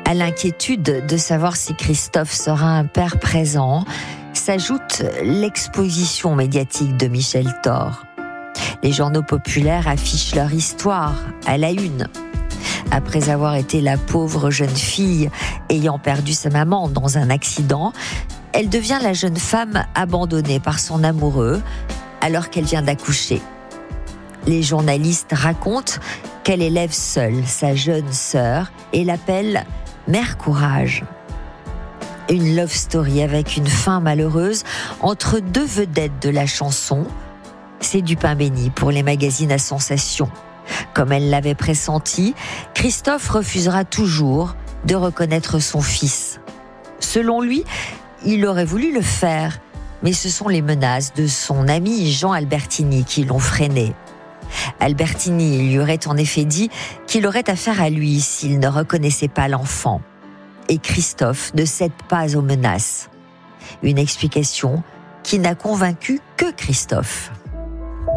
À l'inquiétude de savoir si Christophe sera un père présent, s'ajoute l'exposition médiatique de Michel Thor. Les journaux populaires affichent leur histoire à la une. Après avoir été la pauvre jeune fille ayant perdu sa maman dans un accident, elle devient la jeune femme abandonnée par son amoureux alors qu'elle vient d'accoucher. Les journalistes racontent qu'elle élève seule sa jeune sœur et l'appelle « Mère Courage ». Une love story avec une fin malheureuse entre deux vedettes de la chanson. C'est du pain béni pour les magazines à sensation. Comme elle l'avait pressenti, Christophe refusera toujours de reconnaître son fils. Selon lui, il aurait voulu le faire, mais ce sont les menaces de son ami Jean Albertini qui l'ont freiné. Albertini lui aurait en effet dit qu'il aurait affaire à lui s'il ne reconnaissait pas l'enfant. Et Christophe ne cède pas aux menaces. Une explication qui n'a convaincu que Christophe.